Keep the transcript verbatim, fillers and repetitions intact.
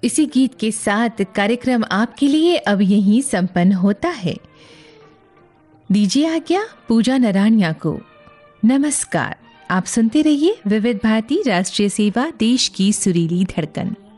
इसी गीत के साथ कार्यक्रम आपके लिए अब यहीं संपन्न होता है। दीजिए आज्ञा पूजा नरानिया को। नमस्कार। आप सुनते रहिए विविध भारती राष्ट्रीय सेवा, देश की सुरीली धड़कन।